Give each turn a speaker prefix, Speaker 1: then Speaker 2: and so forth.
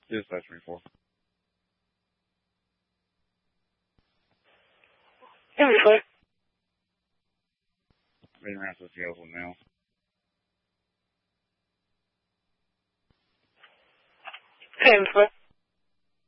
Speaker 1: Dispatch 24.
Speaker 2: Yeah, you're fine.
Speaker 1: Being around to Seattle now.
Speaker 2: Yeah, you're fine.